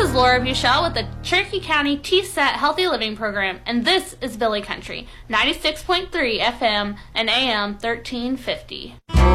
is Laura Buchel with the Cherokee County TSET Healthy Living Program, and this is Billy Country, 96.3 FM and AM 1350.